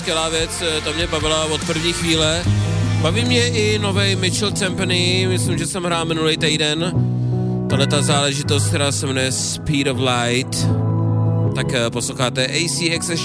skvělá věc, to mě bavila od první chvíle. Baví mě i novej Mitchell Company, myslím, že jsem hrál minulý týden. Tahle ta záležitost, která se jmenuje Speed of Light. Tak posloucháte ACX